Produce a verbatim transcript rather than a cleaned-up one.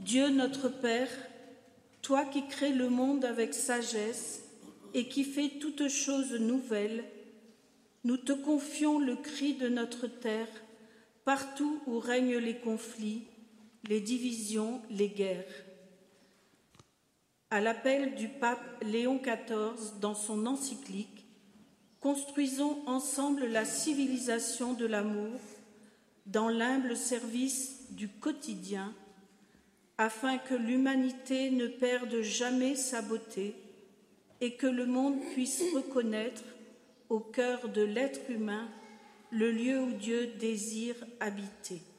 Dieu notre Père, toi qui crées le monde avec sagesse et qui fais toutes choses nouvelles, nous te confions le cri de notre terre, partout où règnent les conflits, les divisions, les guerres. À l'appel du pape Léon quatorze dans son encyclique, construisons ensemble la civilisation de l'amour dans l'humble service du quotidien, afin que l'humanité ne perde jamais sa beauté et que le monde puisse reconnaître au cœur de l'être humain le lieu où Dieu désire habiter.